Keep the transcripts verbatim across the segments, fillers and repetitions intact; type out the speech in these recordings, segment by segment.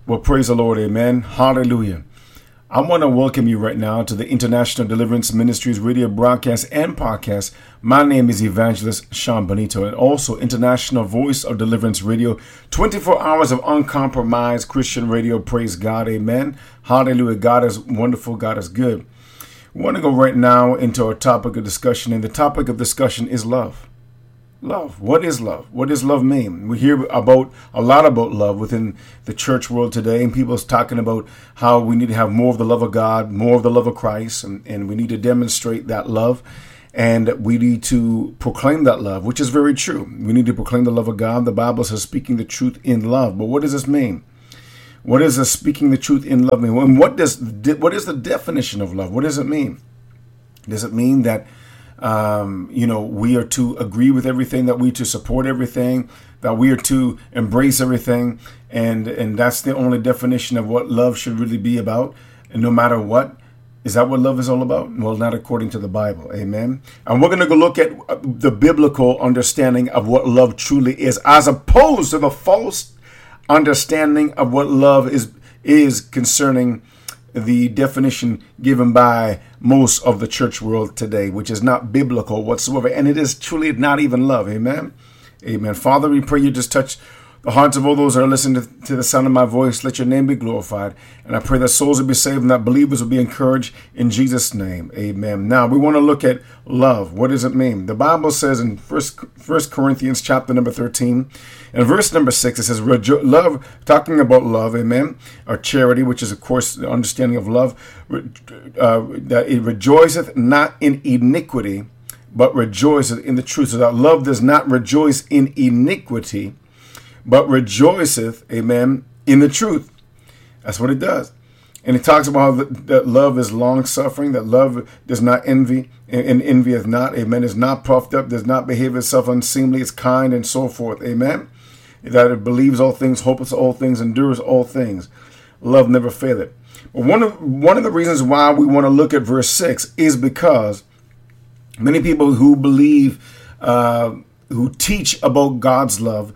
Well, praise the Lord, amen. Hallelujah. I want to welcome you right now to the International Deliverance Ministries radio broadcast and podcast. My name is Evangelist Sean Benito, and also International Voice of Deliverance Radio, twenty-four hours of uncompromised Christian radio. Praise God, amen. Hallelujah. God is wonderful. God is good. We want to go right now into our topic of discussion, and the topic of discussion is love. Love. What is love? What does love mean? We hear about a lot about love within the church world today, and people's talking about how we need to have more of the love of God, more of the love of Christ, and, and we need to demonstrate that love, and we need to proclaim that love, which is very true. We need to proclaim the love of God. The Bible says speaking the truth in love. But what does this mean? What does this speaking the truth in love mean? And what does what is the definition of love? What does it mean? Does it mean that Um, you know, we are to agree with everything, that we are to support everything, that we are to embrace everything, and and that's the only definition of what love should really be about, and no matter what? Is that what love is all about? Well, not according to the Bible, amen? And we're going to go look at the biblical understanding of what love truly is, as opposed to the false understanding of what love is is concerning the definition given by most of the church world today, which is not biblical whatsoever, and it is truly not even love. Amen. Amen. Father, we pray you just touch the hearts of all those that are listening to, to the sound of my voice. Let your name be glorified. And I pray that souls will be saved and that believers will be encouraged in Jesus' name. Amen. Now, we want to look at love. What does it mean? The Bible says in First Corinthians chapter number thirteen, and verse number six, it says, Rejo- love, talking about love, amen, or charity, which is, of course, the understanding of love, uh, that it rejoiceth not in iniquity, but rejoiceth in the truth. So that love does not rejoice in iniquity, but rejoiceth, amen, in the truth. That's what it does. And it talks about how that love is long-suffering, that love does not envy, and envieth not, amen, is not puffed up, does not behave itself unseemly, is kind, and so forth, amen. That it believes all things, hopes all things, endures all things. Love never faileth. But one of, one of the reasons why we want to look at verse six is because many people who believe, uh, who teach about God's love,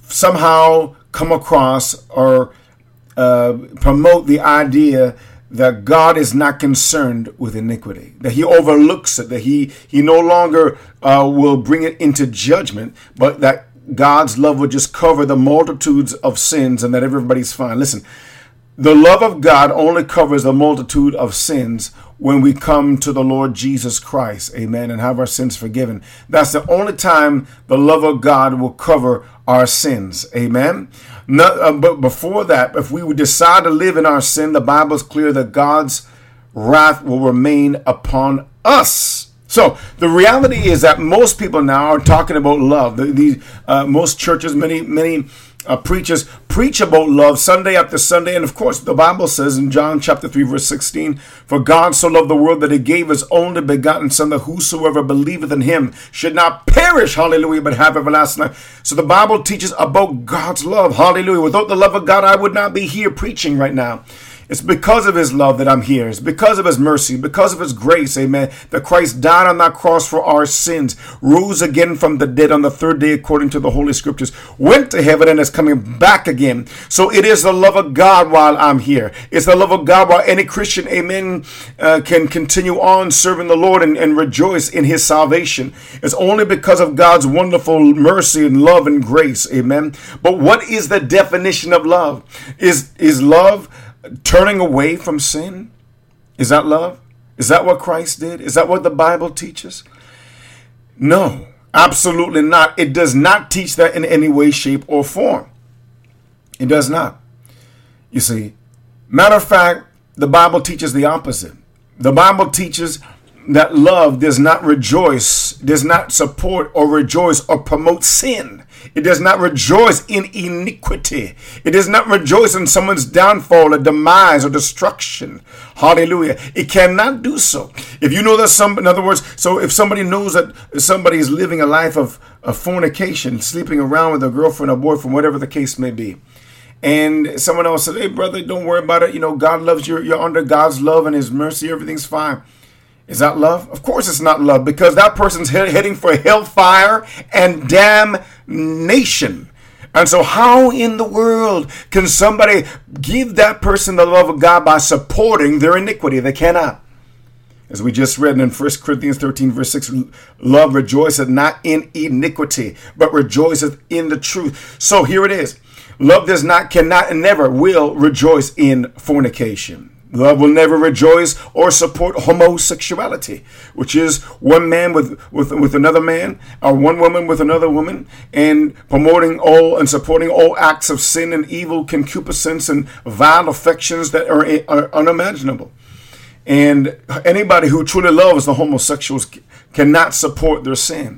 somehow come across or uh, promote the idea that God is not concerned with iniquity, that he overlooks it, that he, he no longer uh, will bring it into judgment, but that God's love will just cover the multitudes of sins and that everybody's fine. Listen, the love of God only covers the multitude of sins when we come to the Lord Jesus Christ, amen, and have our sins forgiven. That's the only time the love of God will cover our sins, amen. Not, uh, but before that, if we would decide to live in our sin, the Bible is clear that God's wrath will remain upon us. So the reality is that most people now are talking about love. The, the, uh, most churches, many, many uh, preachers preach about love Sunday after Sunday. And of course, the Bible says in John chapter three, verse sixteen, for God so loved the world that he gave his only begotten son, that whosoever believeth in him should not perish, hallelujah, but have everlasting life. So the Bible teaches about God's love, hallelujah. Without the love of God, I would not be here preaching right now. It's because of his love that I'm here. It's because of his mercy, because of his grace, amen, that Christ died on that cross for our sins, rose again from the dead on the third day according to the Holy Scriptures, went to heaven and is coming back again. So it is the love of God while I'm here. It's the love of God while any Christian, amen, uh, can continue on serving the Lord and, and rejoice in his salvation. It's only because of God's wonderful mercy and love and grace, amen. But what is the definition of love? Is, is love turning away from sin? Is that love? Is that what Christ did? Is that what the Bible teaches? No, absolutely not. It does not teach that in any way, shape, or form. It does not. You see, matter of fact, the Bible teaches the opposite. The Bible teaches that love does not rejoice, does not support or rejoice or promote sin. It does not rejoice in iniquity. It does not rejoice in someone's downfall or demise or destruction. Hallelujah. It cannot do so. If you know that some, in other words, so if somebody knows that somebody is living a life of, of fornication, sleeping around with a girlfriend or boyfriend, whatever the case may be, and someone else says, hey, brother, don't worry about it. You know, God loves you. You're under God's love and his mercy. Everything's fine. Is that love? Of course it's not love, because that person's heading for hellfire and damnation. And so how in the world can somebody give that person the love of God by supporting their iniquity? They cannot. As we just read in First Corinthians thirteen, verse six, love rejoiceth not in iniquity, but rejoiceth in the truth. So here it is. Love does not, cannot, and never will rejoice in fornication. Love will never rejoice or support homosexuality, which is one man with, with, with another man, or one woman with another woman, and promoting all and supporting all acts of sin and evil, concupiscence, and vile affections that are, are unimaginable. And anybody who truly loves the homosexuals cannot support their sin.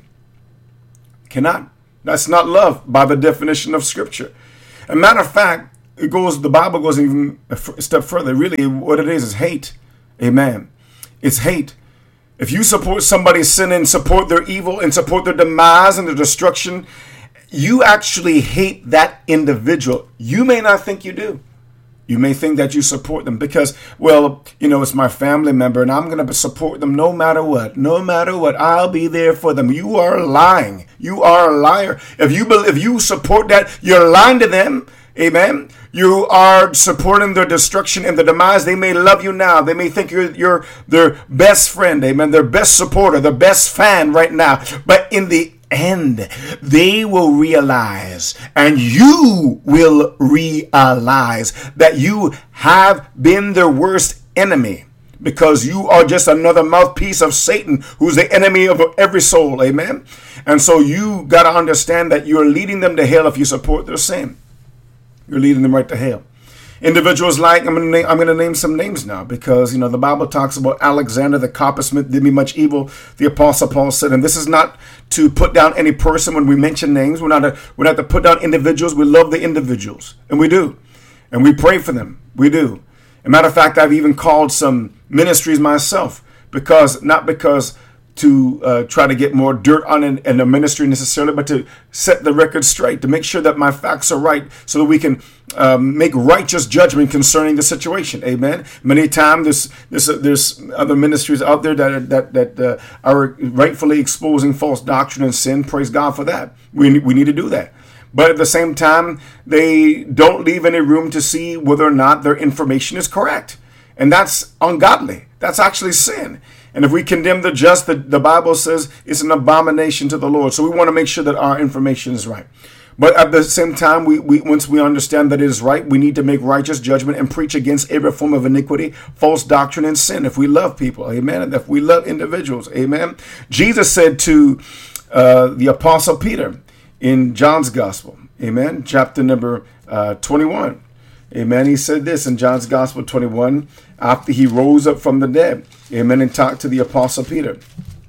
Cannot. That's not love by the definition of Scripture. As a matter of fact, it goes. The Bible goes even a step further. Really, what it is is hate. Amen. It's hate. If you support somebody's sin and support their evil and support their demise and their destruction, you actually hate that individual. You may not think you do. You may think that you support them because, well, you know, it's my family member and I'm going to support them no matter what. No matter what, I'll be there for them. You are lying. You are a liar. If you if you support that, you're lying to them. Amen. You are supporting their destruction and their demise. They may love you now. They may think you're, you're their best friend. Amen. Their best supporter, their best fan right now. But in the end, they will realize, and you will realize, that you have been their worst enemy, because you are just another mouthpiece of Satan, who's the enemy of every soul. Amen. And so you got to understand that you're leading them to hell if you support their sin. You're leading them right to hell. Individuals like, I'm going to name, I'm going to name some names now, because, you know, the Bible talks about Alexander the coppersmith did me much evil. The Apostle Paul said, and this is not to put down any person when we mention names. We're not to, we're not to put down individuals. We love the individuals, and we do. And we pray for them. We do. As a matter of fact, I've even called some ministries myself, because not because to uh, try to get more dirt on in, in the ministry necessarily, but to set the record straight, to make sure that my facts are right, so that we can um, make righteous judgment concerning the situation. Amen. Many times there's there's, uh, there's other ministries out there that are, that that uh, are rightfully exposing false doctrine and sin. Praise God for that. We we need to do that. But at the same time, they don't leave any room to see whether or not their information is correct, and that's ungodly. That's actually sin. And if we condemn the just, the, the Bible says it's an abomination to the Lord. So we want to make sure that our information is right. But at the same time, we, we once we understand that it is right, we need to make righteous judgment and preach against every form of iniquity, false doctrine, and sin. If we love people, amen. And if we love individuals, amen. Jesus said to uh, the Apostle Peter in John's Gospel, amen, chapter number uh, twenty-one. Amen. He said this in John's Gospel twenty-one, after he rose up from the dead. Amen. And talked to the Apostle Peter.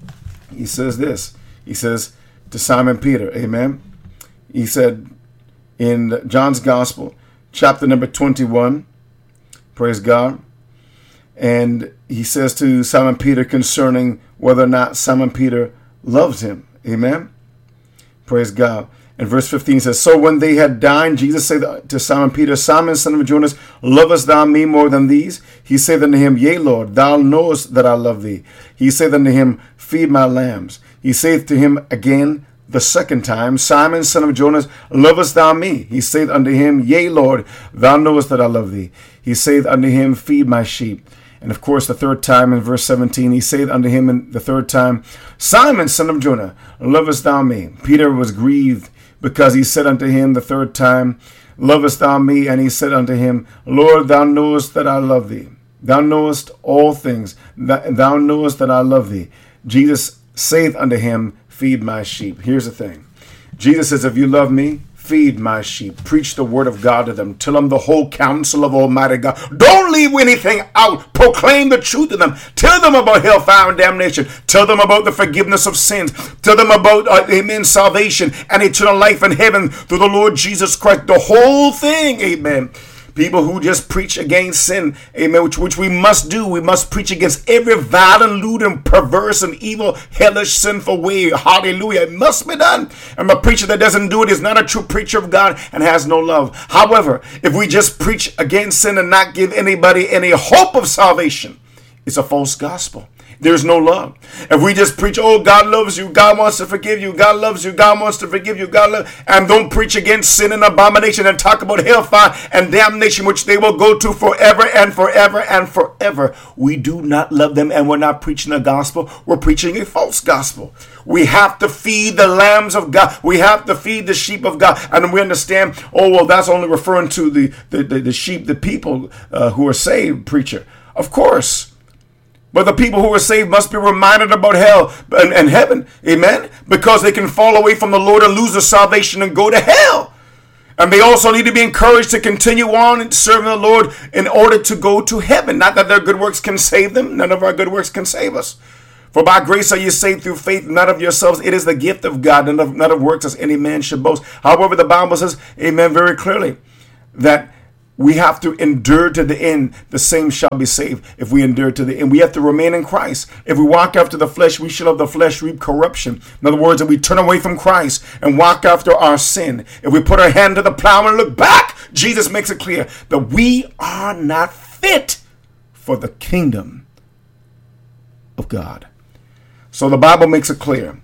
He says this. He says to Simon Peter. Amen. He said in John's Gospel, chapter number twenty-one. Praise God. And he says to Simon Peter concerning whether or not Simon Peter loves him. Amen. Praise God. And verse fifteen says, so when they had dined, Jesus said to Simon Peter, Simon, son of Jonas, lovest thou me more than these? He said unto him, yea, Lord, thou knowest that I love thee. He said unto him, feed my lambs. He saith to him again the second time, Simon, son of Jonas, lovest thou me? He saith unto him, yea, Lord, thou knowest that I love thee. He saith unto him, feed my sheep. And of course, the third time in verse seventeen, he saith unto him in the third time, Simon, son of Jonah, lovest thou me? Peter was grieved, because he said unto him the third time, lovest thou me? And he said unto him, Lord, thou knowest that I love thee. Thou knowest all things. Thou knowest that I love thee. Jesus saith unto him, feed my sheep. Here's the thing. Jesus says, if you love me, feed my sheep. Preach the word of God to them. Tell them the whole counsel of Almighty God. Don't leave anything out. Proclaim the truth to them. Tell them about hellfire and damnation. Tell them about the forgiveness of sins. Tell them about, uh, amen, salvation and eternal life in heaven through the Lord Jesus Christ. The whole thing, amen. People who just preach against sin, amen, which, which we must do. We must preach against every vile and lewd and perverse and evil, hellish, sinful way. Hallelujah. It must be done. And a preacher that doesn't do it is not a true preacher of God and has no love. However, if we just preach against sin and not give anybody any hope of salvation, it's a false gospel. there's no love. If we just preach, oh, God loves you, God wants to forgive you, God loves you, God wants to forgive you, God loves, and don't preach against sin and abomination and talk about hellfire and damnation, which they will go to forever and forever and forever, we do not love them, and we're not preaching a gospel. We're preaching a false gospel. We have to feed the lambs of God. We have to feed the sheep of God. And we understand, oh, well, that's only referring to the, the, the, the sheep, the people uh, who are saved, preacher. Of course. But the people who are saved must be reminded about hell and, and heaven. Amen. Because they can fall away from the Lord and lose their salvation and go to hell. And they also need to be encouraged to continue on and serving the Lord in order to go to heaven. Not that their good works can save them. None of our good works can save us. For by grace are you saved through faith, not of yourselves. It is the gift of God, not of, not of works as any man should boast. However, the Bible says, amen, very clearly, that we have to endure to the end. The same shall be saved if we endure to the end. We have to remain in Christ. If we walk after the flesh, we shall of the flesh reap corruption. In other words, if we turn away from Christ and walk after our sin, if we put our hand to the plow and look back, Jesus makes it clear that we are not fit for the kingdom of God. So the Bible makes it clear.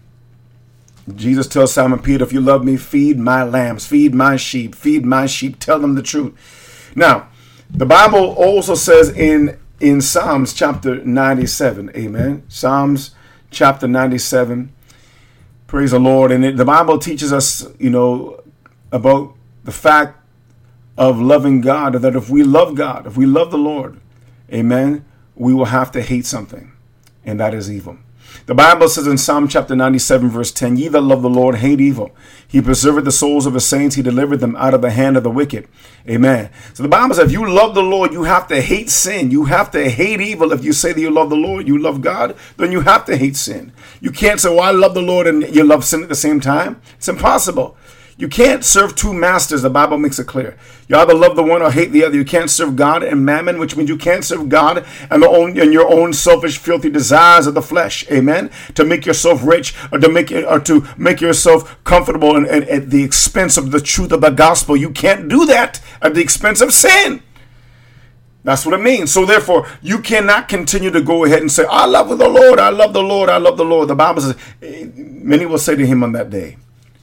Jesus tells Simon Peter, if you love me, feed my lambs, feed my sheep, feed my sheep, tell them the truth. Now, the Bible also says in, in Psalms chapter ninety-seven, amen, Psalms chapter ninety-seven, praise the Lord. And it, the Bible teaches us, you know, about the fact of loving God, that if we love God, if we love the Lord, amen, we will have to hate something, and that is evil. The Bible says in Psalm chapter ninety-seven, verse ten, ye that love the Lord hate evil. He preserveth the souls of his saints. He delivered them out of the hand of the wicked. Amen. So the Bible says if you love the Lord, you have to hate sin. You have to hate evil. If you say that you love the Lord, you love God, then you have to hate sin. You can't say, well, I love the Lord and you love sin at the same time. It's impossible. You can't serve two masters. The Bible makes it clear. You either love the one or hate the other. You can't serve God and mammon, which means you can't serve God and, the own, and your own selfish, filthy desires of the flesh. Amen. To make yourself rich or to make or to make yourself comfortable and, and at the expense of the truth of the gospel. You can't do that at the expense of sin. That's what it means. So therefore, you cannot continue to go ahead and say, I love the Lord. I love the Lord. I love the Lord. The Bible says, many will say to him on that day,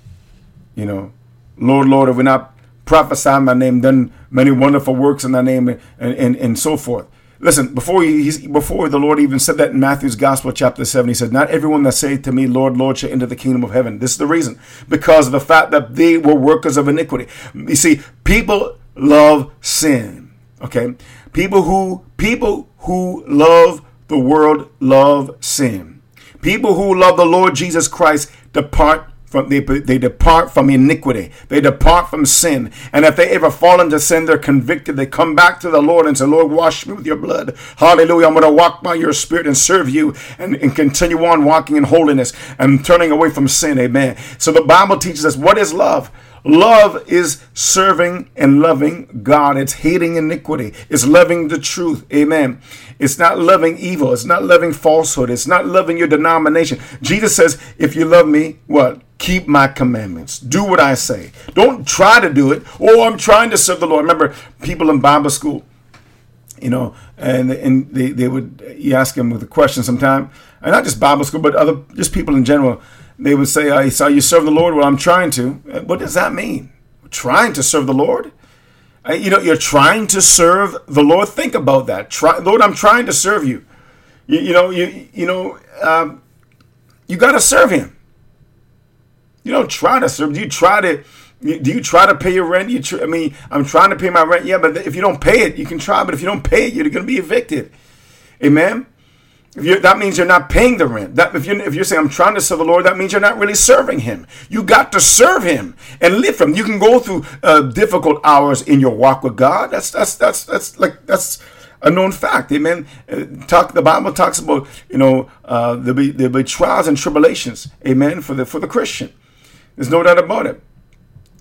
you know, Lord, Lord, if we not prophesy in thy name, done many wonderful works in thy name, and, and, and so forth. Listen, before he, he's, before the Lord even said that in Matthew's Gospel, chapter seven, he said, not everyone that saith to me, Lord, Lord, shall enter the kingdom of heaven. This is the reason. Because of the fact that they were workers of iniquity. You see, people love sin. Okay? People who, people who love the world love sin. People who love the Lord Jesus Christ depart From, they, they depart from iniquity. They depart from sin. And if they ever fall into sin, they're convicted. They come back to the Lord and say, Lord, wash me with your blood. Hallelujah. I'm going to walk by your spirit and serve you and, and continue on walking in holiness and turning away from sin. Amen. So the Bible teaches us, what is love? Love is serving and loving God. It's hating iniquity. It's loving the truth. Amen. It's not loving evil. It's not loving falsehood. It's not loving your denomination. Jesus says, if you love me, what? Keep my commandments. Do what I say. Don't try to do it. Oh, I'm trying to serve the Lord. Remember people in Bible school, you know, and and they, they would, you ask them with a question sometime, and not just Bible school, but other, just people in general. They would say, I saw you serve the Lord. Well, I'm trying to. What does that mean? Trying to serve the Lord? You know, you're trying to serve the Lord. Think about that. Try, Lord, I'm trying to serve you. You, you know, you you know, um, you got to serve him. You don't try to serve. Do you try to? Do you try to pay your rent? You tr- I mean, I'm trying to pay my rent. Yeah, but if you don't pay it, you can try. But if you don't pay it, you're going to be evicted. Amen. If you, that means you're not paying the rent. That if you if you're saying I'm trying to serve the Lord, that means you're not really serving him. You got to serve him and live for him. You can go through uh, difficult hours in your walk with God. That's that's that's that's like that's a known fact. Amen. Uh, talk. The Bible talks about, you know, uh, there'll be there'll be trials and tribulations. Amen. For the for the Christian, there's no doubt about it.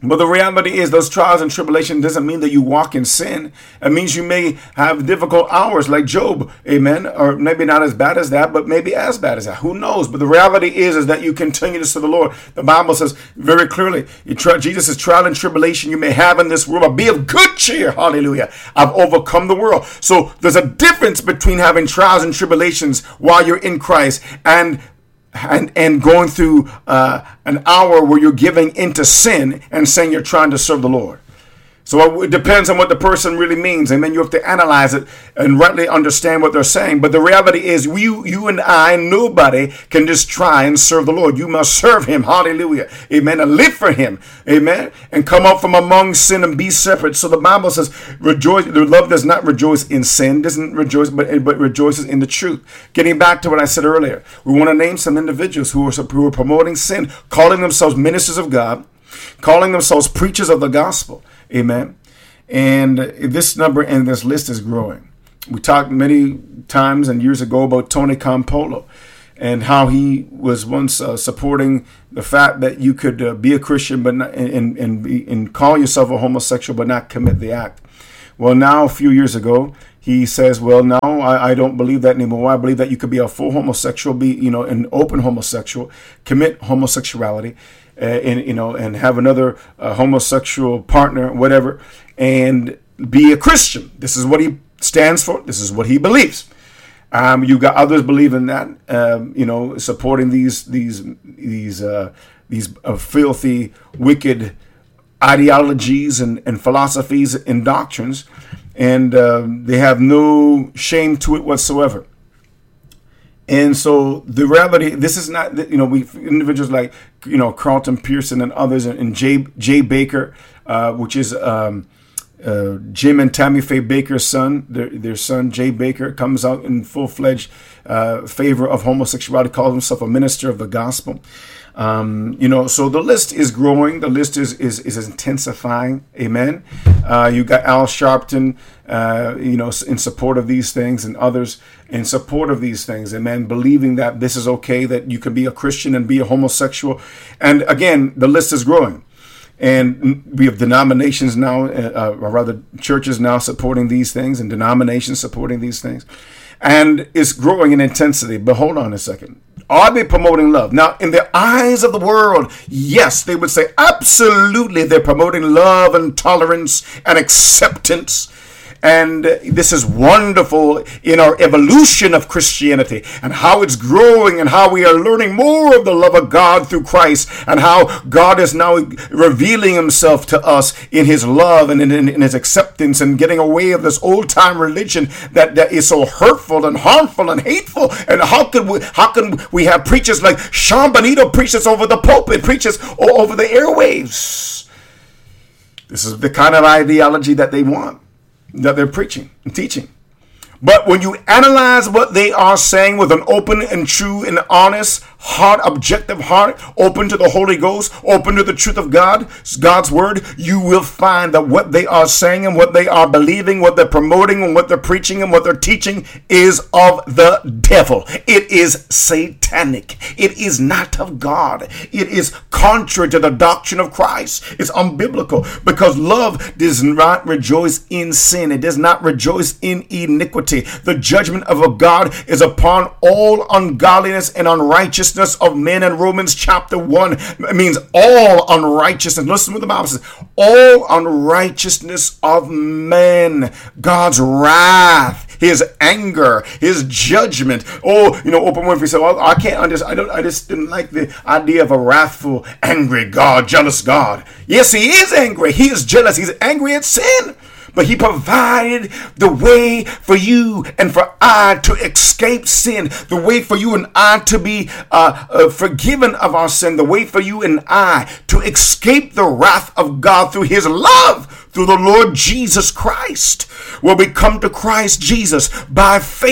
But the reality is those trials and tribulation doesn't mean that you walk in sin. It means you may have difficult hours like Job, amen, or maybe not as bad as that, but maybe as bad as that. Who knows? But the reality is, is that you continue to serve the Lord. The Bible says very clearly, Jesus' trial and tribulation you may have in this world, but be of good cheer, hallelujah. I've overcome the world. So there's a difference between having trials and tribulations while you're in Christ and And and going through uh, an hour where you're giving into sin and saying you're trying to serve the Lord. So it depends on what the person really means. Amen. You have to analyze it and rightly understand what they're saying. But the reality is you, you and I, nobody can just try and serve the Lord. You must serve him. Hallelujah. Amen. And live for him. Amen. And come out from among sin and be separate. So the Bible says, rejoice. The love does not rejoice in sin, doesn't rejoice, but, but rejoices in the truth. Getting back to what I said earlier, we want to name some individuals who are, who are promoting sin, calling themselves ministers of God, calling themselves preachers of the gospel. Amen. And this number and this list is growing. We talked many times and years ago about Tony Campolo and how he was once uh, supporting the fact that you could uh, be a Christian but not, and, and, be, and call yourself a homosexual but not commit the act. Well, now a few years ago, he says, well, no, I, I don't believe that anymore. I believe that you could be a full homosexual, be, you know, an open homosexual, commit homosexuality, uh, and, you know, and have another uh, homosexual partner, whatever, and be a Christian. This is what he stands for. This is what he believes. Um, you got others believing that, um, you know, supporting these, these, these, uh, these uh, filthy, wicked ideologies and, and philosophies and doctrines. And uh, they have no shame to it whatsoever. And so the reality, this is not, you know, we individuals like, you know, Carlton Pearson and others, and Jay, Jay Baker, uh, which is um, uh, Jim and Tammy Faye Baker's son. Their, their son, Jay Baker, comes out in full-fledged uh, favor of homosexuality, calls himself a minister of the gospel. Um, you know, so the list is growing. The list is is, is intensifying. Amen. Uh, you got Al Sharpton, uh, you know, in support of these things, and others in support of these things. Amen. Believing that this is okay, that you can be a Christian and be a homosexual. And again, the list is growing. And we have denominations now, uh, or rather churches now supporting these things, and denominations supporting these things. And it's growing in intensity. But hold on a second. Are they promoting love? Now, in the eyes of the world, yes, they would say absolutely they're promoting love and tolerance and acceptance. And this is wonderful in our evolution of Christianity and how it's growing and how we are learning more of the love of God through Christ and how God is now revealing himself to us in his love and in, in, in his acceptance and getting away of this old time religion that, that is so hurtful and harmful and hateful. And how can we, how can we have preachers like Sean Bonito preaches over the pulpit, preaches over the airwaves? This is the kind of ideology that they want, that they're preaching and teaching. But when you analyze what they are saying with an open and true and honest heart, objective heart, open to the Holy Ghost, open to the truth of God, God's word, you will find that what they are saying and what they are believing, what they're promoting and what they're preaching and what they're teaching is of the devil. It is satanic. It is not of God. It is contrary to the doctrine of Christ. It's unbiblical because love does not rejoice in sin. It does not rejoice in iniquity. The judgment of a God is upon all ungodliness and unrighteousness of men. In Romans chapter one, it means all unrighteousness. Listen to what the Bible says. All unrighteousness of men. God's wrath, his anger, his judgment. Oh, you know, Oprah Winfrey said, well, I can't understand. I don't, I just didn't like the idea of a wrathful, angry God, jealous God. Yes, he is angry. He is jealous. He's angry at sin. But he provided the way for you and for I to escape sin, the way for you and I to be uh, uh, forgiven of our sin, the way for you and I to escape the wrath of God through his love, through the Lord Jesus Christ. When we come to Christ Jesus by faith,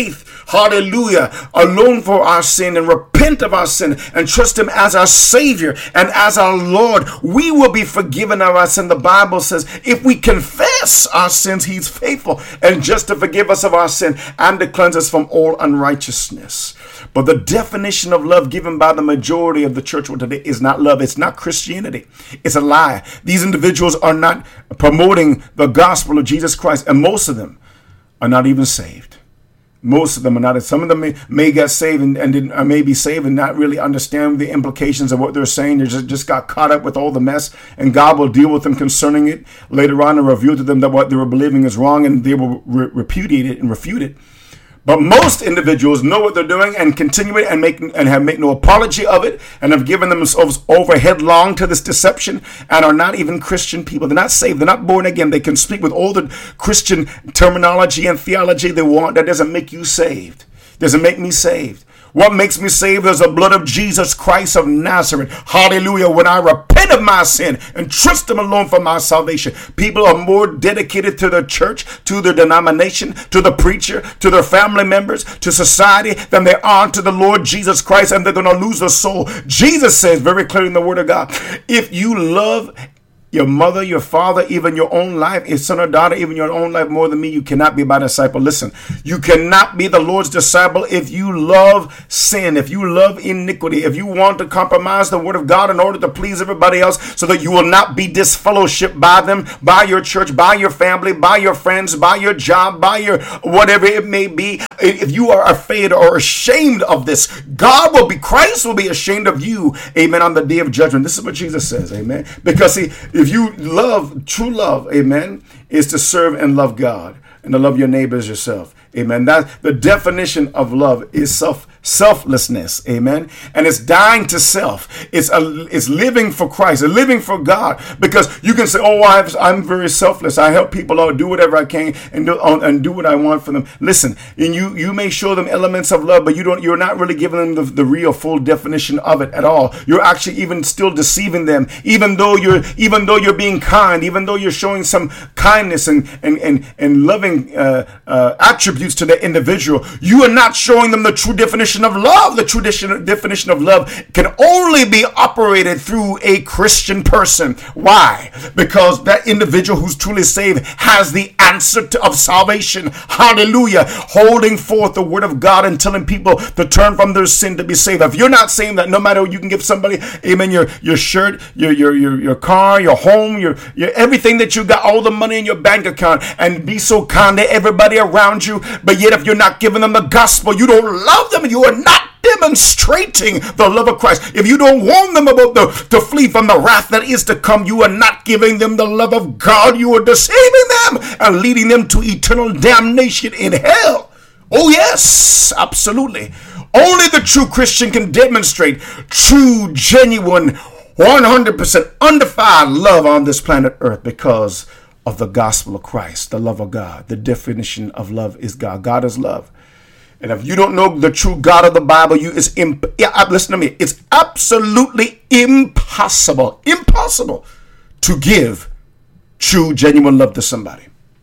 hallelujah, alone for our sin and repent of our sin and trust him as our Savior and as our Lord, we will be forgiven of our sin. The Bible says if we confess our sins, he's faithful and just to forgive us of our sin and to cleanse us from all unrighteousness. But the definition of love given by the majority of the church world today is not love. It's not Christianity. It's a lie. These individuals are not promoting the gospel of Jesus Christ, and most of them are not even saved. Most of them are not. Some of them may, may get saved and, and didn't, or may be saved and not really understand the implications of what they're saying. They just, just got caught up with all the mess, and God will deal with them concerning it later on and reveal to them that what they were believing is wrong, and they will re- repudiate it and refute it. But most individuals know what they're doing and continue it and make and have make no apology of it and have given themselves over headlong to this deception and are not even Christian people. They're not saved. They're not born again. They can speak with all the Christian terminology and theology they want. That doesn't make you saved. Doesn't make me saved. What makes me saved is the blood of Jesus Christ of Nazareth. Hallelujah. When I repent of my sin and trust him alone for my salvation, people are more dedicated to the church, to their denomination, to the preacher, to their family members, to society than they are to the Lord Jesus Christ, and they're going to lose their soul. Jesus says very clearly in the Word of God, if you love your mother, your father, even your own life, your son or daughter, even your own life more than me, you cannot be my disciple. Listen, you cannot be the Lord's disciple if you love sin, if you love iniquity, if you want to compromise the word of God in order to please everybody else so that you will not be disfellowshipped by them, by your church, by your family, by your friends, by your job, by your whatever it may be. If you are afraid or ashamed of this, God will be, Christ will be ashamed of you, amen, on the day of judgment. This is what Jesus says, amen. Because see, if you love, true love, amen, is to serve and love God and to love your neighbors yourself. Amen. That the definition of love is self selflessness. Amen. And it's dying to self. It's a, it's living for Christ, it's living for God. Because you can say, "Oh, I've, I'm very selfless. I help people out, do whatever I can, and do and do what I want for them." Listen, and you you may show them elements of love, but you don't. You're not really giving them the, the real full definition of it at all. You're actually even still deceiving them, even though you're even though you're being kind, even though you're showing some kindness and and and and loving uh, uh, attributes to the individual. You are not showing them the true definition of love. The true definition of love can only be operated through a Christian person. Why? Because that individual who's truly saved has the answer to, of salvation. Hallelujah. Holding forth the word of God and telling people to turn from their sin to be saved. If you're not saying that, no matter what, you can give somebody, amen, your your shirt, your your your, your car, your home, your, your everything that you got, all the money in your bank account, and be so kind to everybody around you. But yet if you're not giving them the gospel, you don't love them, you are not demonstrating the love of Christ. If you don't warn them about the to flee from the wrath that is to come, you are not giving them the love of God. You are deceiving them and leading them to eternal damnation in hell. Oh yes, absolutely. Only the true Christian can demonstrate true, genuine, one hundred percent undefiled love on this planet Earth because of the gospel of Christ, the love of God. The definition of love is God. God is love. And if you don't know the true God of the Bible, you it's imp- yeah, listen to me. It's absolutely impossible, impossible to give true, genuine love to somebody.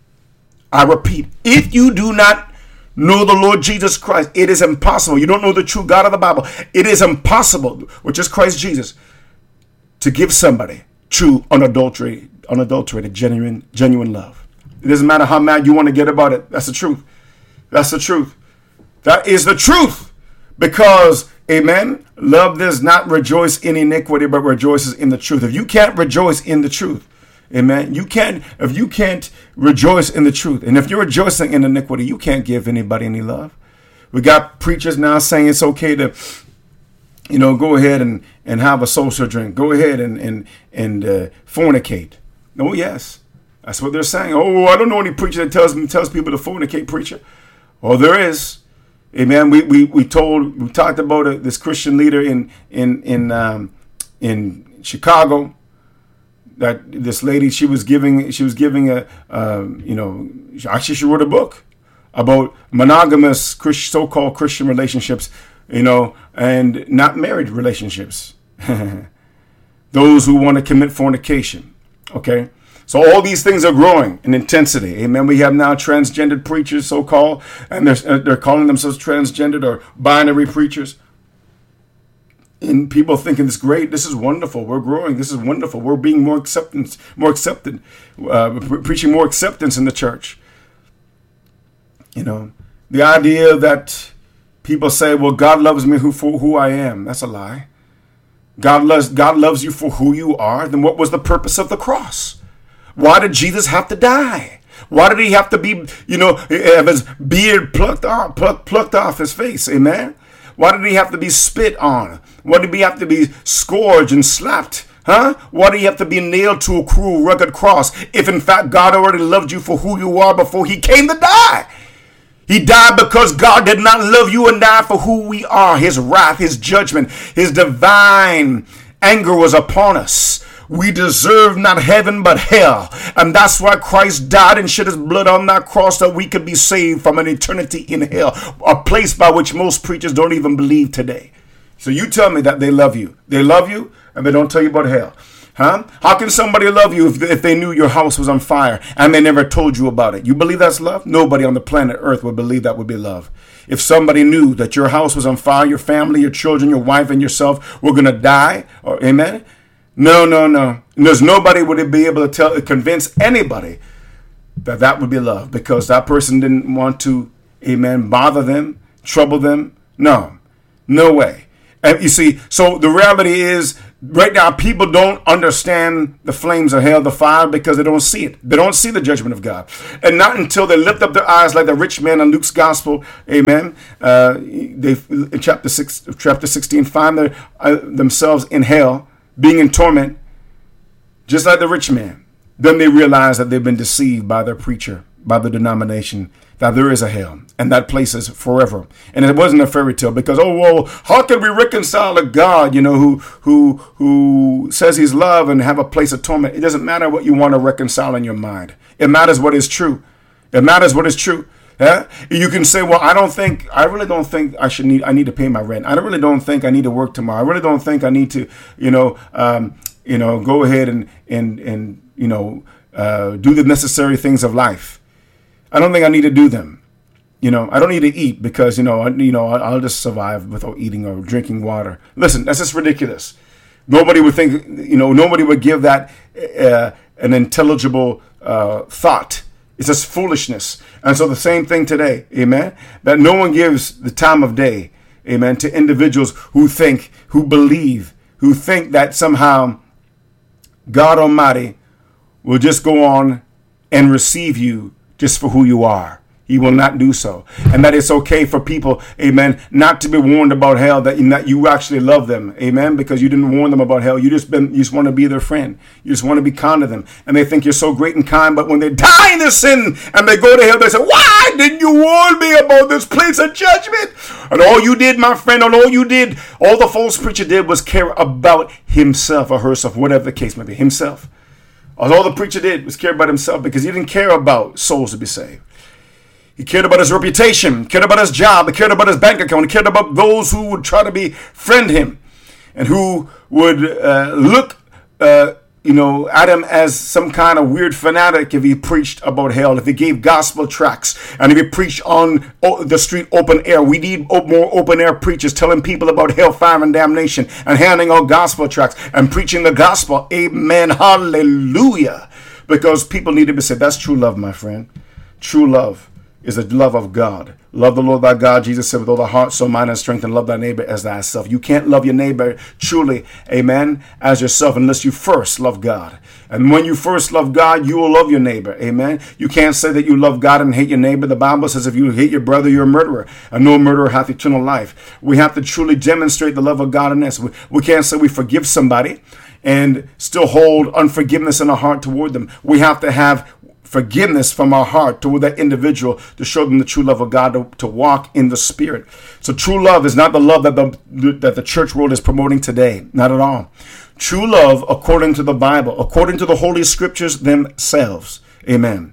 I repeat, if you do not know the Lord Jesus Christ, it is impossible. You don't know the true God of the Bible. It is impossible, which is Christ Jesus, to give somebody true, unadulterated, unadulterated, genuine, genuine love. It doesn't matter how mad you want to get about it. That's the truth. That's the truth. That is the truth. Because, amen, love does not rejoice in iniquity, but rejoices in the truth. If you can't rejoice in the truth, amen, you can't, if you can't rejoice in the truth, and if you're rejoicing in iniquity, you can't give anybody any love. We got preachers now saying it's okay to, you know, go ahead and, and have a social drink. Go ahead and, and, and uh, fornicate. Oh, yes. That's what they're saying. Oh, I don't know any preacher that tells me tells people to fornicate, preacher. Oh, there is. Amen. We we we told we talked about a, this Christian leader in in in um, in Chicago. That this lady, she was giving she was giving a um, you know actually she wrote a book about monogamous Christ, so-called Christian relationships, you know, and not married relationships. Those who want to commit fornication. Okay. So all these things are growing in intensity. Amen. We have now transgendered preachers, so-called, and they're, they're calling themselves transgendered or binary preachers. And people thinking it's great. This is wonderful. We're growing. This is wonderful. We're being more acceptance, more accepted, uh, pre- preaching more acceptance in the church. You know, the idea that people say, well, God loves me who, for who I am. That's a lie. God loves, God loves you for who you are. Then what was the purpose of the cross? Why did Jesus have to die? Why did he have to be, you know, have his beard plucked off, plucked, plucked off his face? Amen. Why did he have to be spit on? Why did he have to be scourged and slapped? Huh? Why did he have to be nailed to a cruel, rugged cross? If in fact God already loved you for who you are before he came to die. He died because God did not love you and die for who we are. His wrath, his judgment, his divine anger was upon us. We deserve not heaven but hell. And that's why Christ died and shed his blood on that cross, that we could be saved from an eternity in hell, a place by which most preachers don't even believe today. So you tell me that they love you. They love you and they don't tell you about hell. Huh? How can somebody love you if, if they knew your house was on fire and they never told you about it? You believe that's love? Nobody on the planet Earth would believe that would be love. If somebody knew that your house was on fire, your family, your children, your wife, and yourself were going to die, or amen? No, no, no. There's nobody would be able to tell, convince anybody that that would be love, because that person didn't want to, amen, bother them, trouble them. No, no way. And you see, so the reality is, right now, people don't understand the flames of hell, the fire, because they don't see it. They don't see the judgment of God. And not until they lift up their eyes like the rich man in Luke's gospel, amen, uh, they, in chapter six, chapter sixteen, find their, uh, themselves in hell, being in torment, just like the rich man. Then they realize that they've been deceived by their preacher, by the denomination, that there is a hell, and that place is forever. And it wasn't a fairy tale, because, oh, well, how can we reconcile a God, you know, who who who says he's love and have a place of torment? It doesn't matter what you want to reconcile in your mind. It matters what is true. It matters what is true. Yeah? You can say, well, I don't think, I really don't think I should need, I need to pay my rent. I don't really don't think I need to work tomorrow. I really don't think I need to, you know, um, you know, go ahead and, and, and, you know, uh, do the necessary things of life. I don't think I need to do them. You know, I don't need to eat because, you know, I, you know, I'll just survive without eating or drinking water. Listen, that's just ridiculous. Nobody would think, you know, nobody would give that uh, an intelligible uh, thought. It's just foolishness. And so the same thing today, amen, that no one gives the time of day, amen, to individuals who think, who believe, who think that somehow God Almighty will just go on and receive you just for who you are. He will not do so. And that it's okay for people, amen, not to be warned about hell, that you, that you actually love them, amen, because you didn't warn them about hell. You just been, you just want to be their friend. You just want to be kind to them. And they think you're so great and kind, but when they die in their sin and they go to hell, they say, why didn't you warn me about this place of judgment? And all you did, my friend, and all you did, all the false preacher did was care about himself or herself, whatever the case may be, himself. All the preacher did was care about himself, because he didn't care about souls to be saved. He cared about his reputation, cared about his job, he cared about his bank account, he cared about those who would try to befriend him and who would uh, look, uh, you know, at him as some kind of weird fanatic if he preached about hell, if he gave gospel tracts, and if he preached on the street open air. We need more open air preachers telling people about hellfire and damnation and handing out gospel tracts and preaching the gospel. Amen. Hallelujah. Because people need to be saved. That's true love, my friend. True love is the love of God. Love the Lord thy God, Jesus said, with all thy heart, soul, mind, and strength, and love thy neighbor as thyself. You can't love your neighbor truly, amen, as yourself unless you first love God. And when you first love God, you will love your neighbor, amen. You can't say that you love God and hate your neighbor. The Bible says if you hate your brother, you're a murderer, and no murderer hath eternal life. We have to truly demonstrate the love of God in us. We, we can't say we forgive somebody and still hold unforgiveness in our heart toward them. We have to have forgiveness from our heart toward that individual to show them the true love of God, to, to walk in the Spirit. So true love is not the love that the that the church world is promoting today. Not at all. True love, according to the Bible, according to the Holy Scriptures themselves, amen,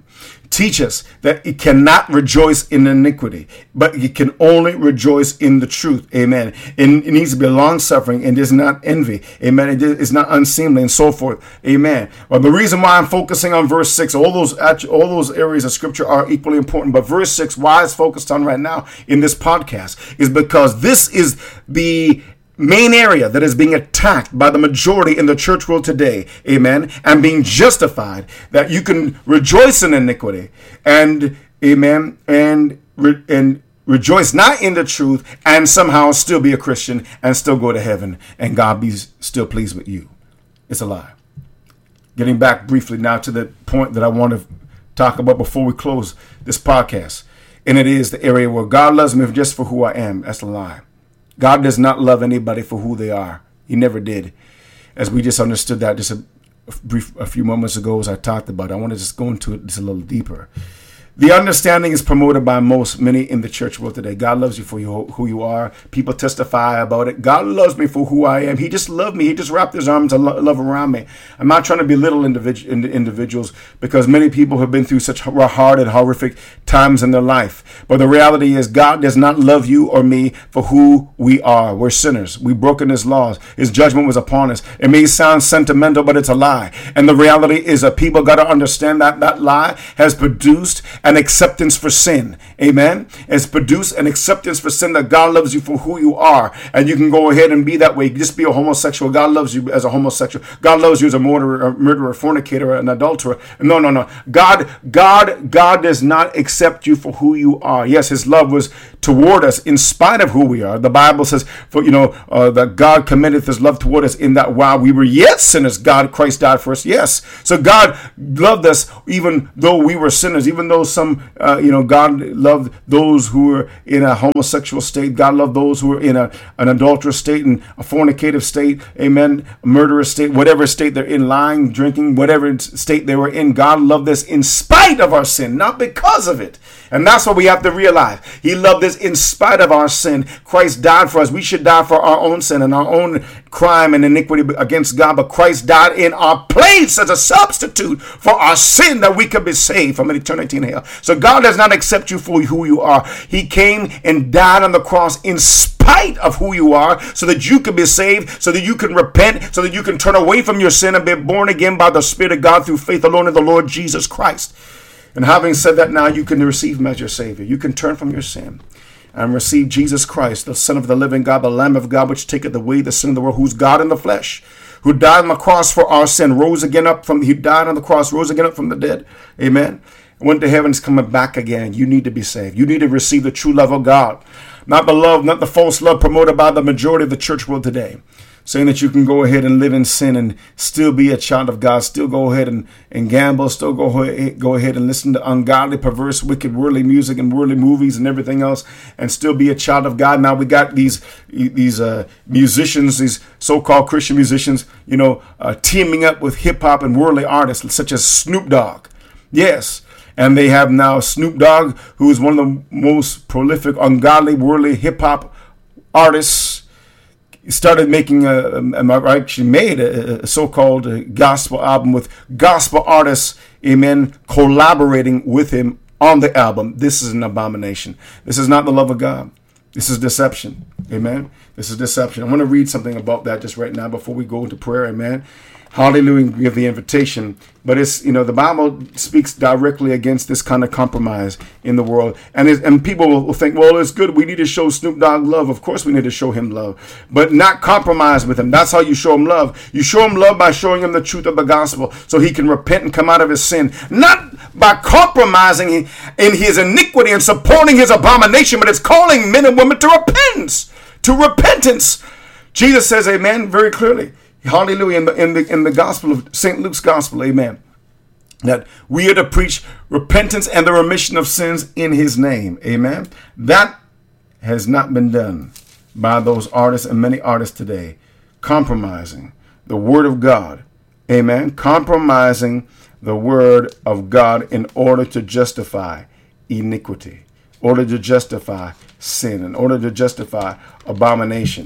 teach us that it cannot rejoice in iniquity, but it can only rejoice in the truth. Amen. And it needs to be long suffering and is not envy. Amen. It is not unseemly and so forth. Amen. Well, the reason why I'm focusing on verse six, all those all those areas of scripture are equally important, but verse six, why it's focused on right now in this podcast, is because this is the main area that is being attacked by the majority in the church world today, amen, and being justified, that you can rejoice in iniquity and, amen, and re- and rejoice not in the truth and somehow still be a Christian and still go to heaven and God be still pleased with you. It's a lie. Getting back briefly now to the point that I want to talk about before we close this podcast, and it is the area where God loves me just for who I am. That's a lie. God does not love anybody for who they are. He never did. As we just understood that just a, brief, a few moments ago as I talked about it, I want to just go into it just a little deeper. The understanding is promoted by most, many in the church world today. God loves you for you, who you are. People testify about it. God loves me for who I am. He just loved me. He just wrapped his arms of love around me. I'm not trying to belittle individu- individuals because many people have been through such hard and horrific times in their life. But the reality is God does not love you or me for who we are. We're sinners. We've broken his laws. His judgment was upon us. It may sound sentimental, but it's a lie. And the reality is that people got to understand that that lie has produced an acceptance for sin. Amen. It's produced an acceptance for sin, that God loves you for who you are. And you can go ahead and be that way. Just be a homosexual. God loves you as a homosexual. God loves you as a murderer, a murderer, fornicator, an adulterer. No, no, no. God, God, God does not accept you for who you are. Yes, his love was toward us in spite of who we are. The Bible says, for you know, uh, that God commendeth his love toward us in that while we were yet sinners, God, Christ died for us. Yes. So God loved us even though we were sinners, even though some, uh, you know, God loved those who were in a homosexual state. God loved those who were in a, an adulterous state and a fornicative state. Amen. A murderous state, whatever state they're in, lying, drinking, whatever state they were in. God loved us in spite of our sin, not because of it. And that's what we have to realize. He loved us in spite of our sin. Christ died for us. We should die for our own sin and our own crime and iniquity against God. But Christ died in our place as a substitute for our sin, that we could be saved from an eternity in hell. So God does not accept you for who you are. He came and died on the cross in spite of who you are, so that you can be saved, so that you can repent, so that you can turn away from your sin and be born again by the Spirit of God through faith alone in the Lord Jesus Christ. And having said that, now you can receive him as your Savior. You can turn from your sin and receive Jesus Christ, the Son of the living God, the Lamb of God, which taketh away the sin of the world, who's God in the flesh, who died on the cross for our sin, rose again up from, he died on the cross, rose again up from the dead. Amen. Went to heaven, is coming back again. You need to be saved. You need to receive the true love of God. Not the love, not the false love promoted by the majority of the church world today, saying that you can go ahead and live in sin and still be a child of God, still go ahead and, and gamble, still go ahead, go ahead and listen to ungodly, perverse, wicked, worldly music and worldly movies and everything else, and still be a child of God. Now we got these these uh, musicians, these so-called Christian musicians, you know, uh, teaming up with hip-hop and worldly artists such as Snoop Dogg. Yes. And they have now Snoop Dogg, who is one of the most prolific, ungodly, worldly hip-hop artists. He started making a, a actually made a, a so-called gospel album with gospel artists, amen, collaborating with him on the album. This is an abomination. This is not the love of God. This is deception. Amen. This is deception. I want to read something about that just right now before we go into prayer. Amen. Hallelujah, give the invitation. But it's, you know, the Bible speaks directly against this kind of compromise in the world. And it, and people will think, well, it's good. We need to show Snoop Dogg love. Of course we need to show him love, but not compromise with him. That's how you show him love. You show him love by showing him the truth of the gospel so he can repent and come out of his sin. Not by compromising in his iniquity and supporting his abomination, but it's calling men and women to repentance, to repentance. Jesus says, amen, very clearly. Hallelujah, in the, in the in the gospel of Saint Luke's gospel, amen, that we are to preach repentance and the remission of sins in his name, amen. That has not been done by those artists and many artists today, compromising the word of God, amen, compromising the word of God in order to justify iniquity, in order to justify sin, in order to justify abomination.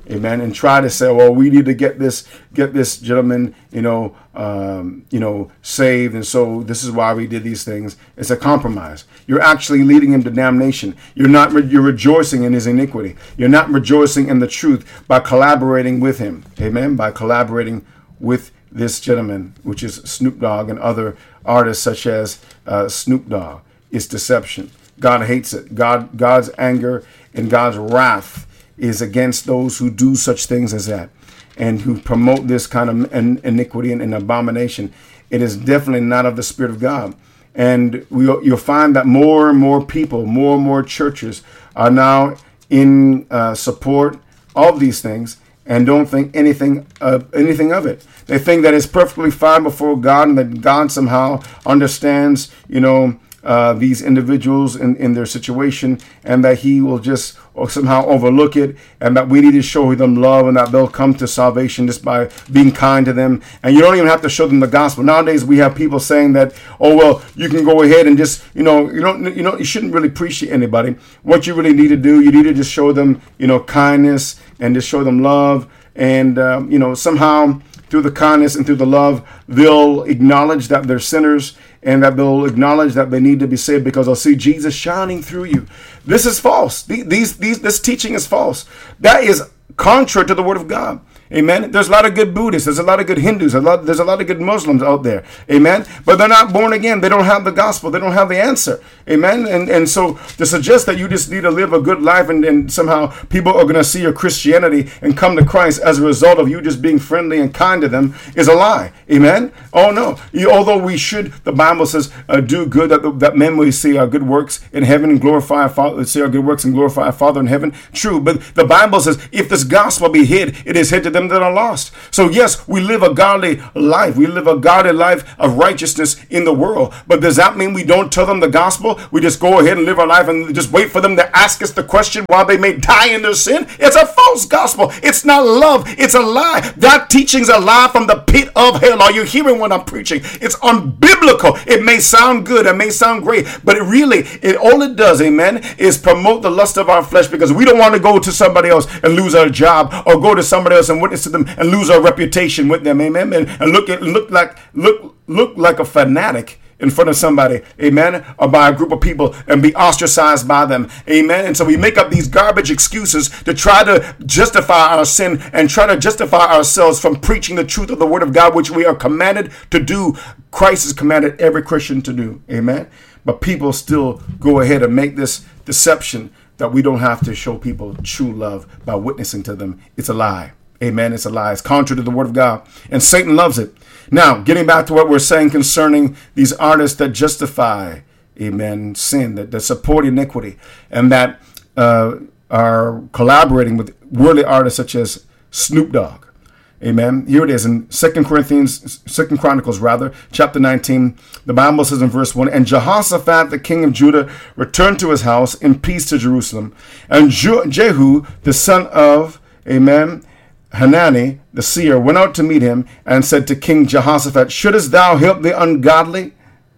Amen. And try to say, well, we need to get this, get this gentleman, you know, um, you know, saved. And so this is why we did these things. It's a compromise. You're actually leading him to damnation. You're not, re- you're rejoicing in his iniquity. You're not rejoicing in the truth by collaborating with him. Amen. By collaborating with this gentleman, which is Snoop Dogg and other artists such as uh, Snoop Dogg. It's deception. God hates it. God, God's anger and God's wrath is against those who do such things as that and who promote this kind of iniquity and, and abomination. It is definitely not of the Spirit of God. And we, you'll find that more and more people, more and more churches are now in uh, support of these things and don't think anything uh, anything of it. They think that it's perfectly fine before God and that God somehow understands, you know, Uh, these individuals in, in their situation, and that he will just or somehow overlook it, and that we need to show them love, and that they'll come to salvation just by being kind to them. And you don't even have to show them the gospel. Nowadays we have people saying that, oh well, you can go ahead and just, you know, you don't, you know, you shouldn't really preach to anybody. What you really need to do, you need to just show them, you know, kindness and just show them love, and um, you know, somehow through the kindness and through the love, they'll acknowledge that they're sinners, and that they'll acknowledge that they need to be saved because they'll see Jesus shining through you. This is false. These, these, this teaching is false. That is contrary to the Word of God. Amen. There's a lot of good Buddhists. There's a lot of good Hindus. A lot, there's a lot of good Muslims out there. Amen. But they're not born again. They don't have the gospel. They don't have the answer. Amen. And and so to suggest that you just need to live a good life and, and somehow people are going to see your Christianity and come to Christ as a result of you just being friendly and kind to them is a lie. Amen. Oh no. You, although we should, the Bible says, uh, do good that, that men will see our good works in heaven and glorify our Father, see our good works and glorify our Father in heaven. True. But the Bible says if this gospel be hid, it is hid to them that are lost. So yes, we live a godly life. We live a godly life of righteousness in the world. But does that mean we don't tell them the gospel? We just go ahead and live our life and just wait for them to ask us the question while they may die in their sin? It's a false gospel. It's not love. It's a lie. That teaching's a lie from the pit of hell. Are you hearing what I'm preaching? It's unbiblical. It may sound good. It may sound great. But it really, it all it does, amen, is promote the lust of our flesh, because we don't want to go to somebody else and lose our job, or go to somebody else and witness to them and lose our reputation with them, amen, and, and look at look like look look like a fanatic in front of somebody, amen, or by a group of people and be ostracized by them, amen. And so we make up these garbage excuses to try to justify our sin and try to justify ourselves from preaching the truth of the Word of God, which we are commanded to do. Christ has commanded every Christian to do, amen. But people still go ahead and make this deception that we don't have to show people true love by witnessing to them. It's a lie. Amen. It's a lie. It's contrary to the Word of God. And Satan loves it. Now, getting back to what we're saying concerning these artists that justify, amen, sin, that, that support iniquity, and that uh, are collaborating with worldly artists such as Snoop Dogg. Amen. Here it is in Second Corinthians, Second Chronicles, rather, chapter nineteen. The Bible says in verse one, and Jehoshaphat, the king of Judah, returned to his house in peace to Jerusalem. And Jehu, the son of, amen, Hanani, the seer, went out to meet him and said to King Jehoshaphat, shouldest thou help the ungodly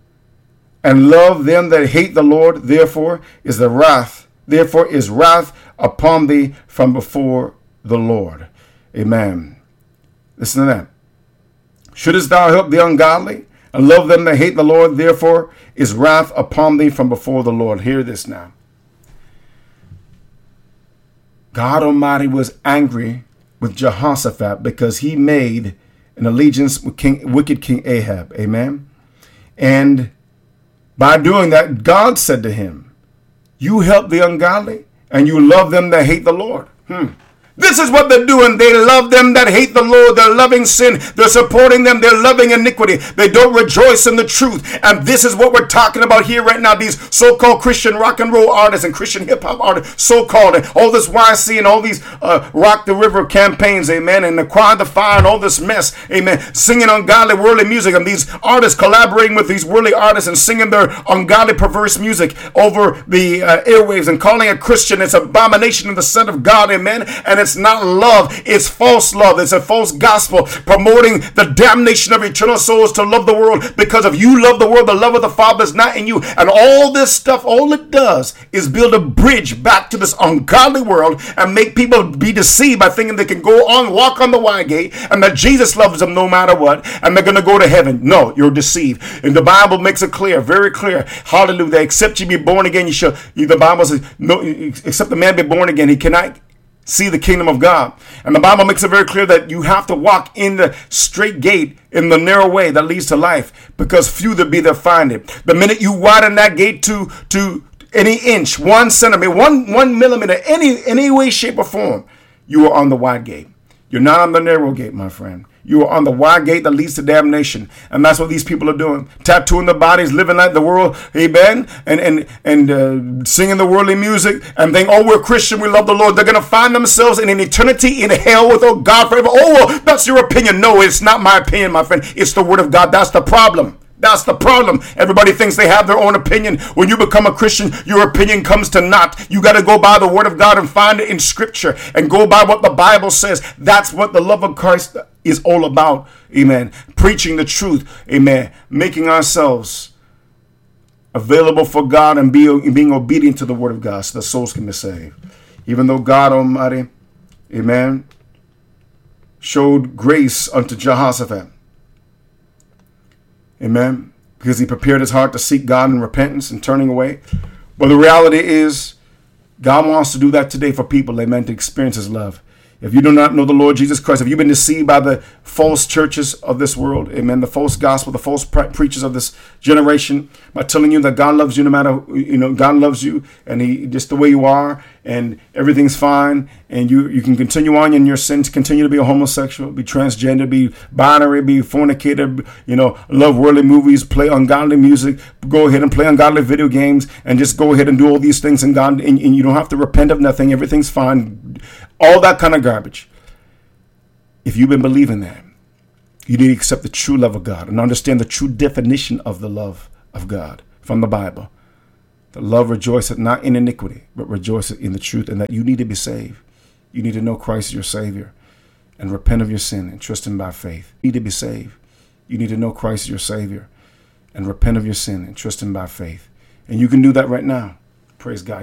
and love them that hate the Lord? Therefore is the wrath, therefore is wrath upon thee from before the Lord. Amen. Listen to that. Shouldest thou help the ungodly and love them that hate the Lord? Therefore is wrath upon thee from before the Lord. Hear this now. God Almighty was angry with Jehoshaphat because he made an allegiance with King, wicked King Ahab. Amen. And by doing that, God said to him, you help the ungodly and you love them that hate the Lord. Hmm. This is what they're doing. They love them that hate the Lord. They're loving sin. They're supporting them. They're loving iniquity. They don't rejoice in the truth. And this is what we're talking about here right now. These so-called Christian rock and roll artists and Christian hip-hop artists, so-called, and all this Y C and all these uh, Rock the River campaigns, amen, and the Choir the Fire and all this mess, amen, singing ungodly worldly music, and these artists collaborating with these worldly artists and singing their ungodly perverse music over the uh, airwaves and calling it Christian. It's an abomination in the sight of God, amen, and it's it's not love. It's false love. It's a false gospel promoting the damnation of eternal souls to love the world. Because if you love the world, the love of the Father is not in you. And all this stuff, all it does is build a bridge back to this ungodly world and make people be deceived by thinking they can go on, walk on the wide gate, and that Jesus loves them no matter what, and they're going to go to heaven. No, you're deceived. And the Bible makes it clear, very clear. Hallelujah. Except you be born again, you shall. The Bible says, no, except the man be born again, he cannot see the kingdom of God. And the Bible makes it very clear that you have to walk in the straight gate, in the narrow way that leads to life, because few there be that find it. The minute you widen that gate to to any inch, one centimeter, one one millimeter, any any way, shape, or form, you are on the wide gate. You're not on the narrow gate, my friend. You are on the wide gate that leads to damnation. And that's what these people are doing. Tattooing their bodies, living like the world, amen, and and and uh, singing the worldly music, and think, oh, we're Christian, we love the Lord. They're going to find themselves in an eternity in hell with, oh, God forever. Oh, that's your opinion. No, it's not my opinion, my friend. It's the word of God. That's the problem. That's the problem. Everybody thinks they have their own opinion. When you become a Christian, your opinion comes to naught. You got to go by the word of God and find it in scripture and go by what the Bible says. That's what the love of Christ is all about. Amen. Preaching the truth. Amen. Making ourselves available for God and be, being obedient to the word of God so the souls can be saved. Even though God Almighty, amen, showed grace unto Jehoshaphat. Amen. Because he prepared his heart to seek God in repentance and turning away. But the reality is, God wants to do that today for people, amen, to experience his love. If you do not know the Lord Jesus Christ, if you've been deceived by the false churches of this world, amen, the false gospel, the false pre- preachers of this generation, by telling you that God loves you no matter, you know, God loves you and he just the way you are and everything's fine and you, you can continue on in your sins, continue to be a homosexual, be transgender, be binary, be fornicator, you know, love worldly movies, play ungodly music, go ahead and play ungodly video games and just go ahead and do all these things and God, and, and you don't have to repent of nothing. Everything's fine. All that kind of garbage. If you've been believing that, you need to accept the true love of God and understand the true definition of the love of God from the Bible. The love rejoiceth not in iniquity, but rejoiceth in the truth, and that you need to be saved. You need to know Christ as your Savior and repent of your sin and trust him by faith. You need to be saved. You need to know Christ as your Savior and repent of your sin and trust him by faith. And you can do that right now. Praise God.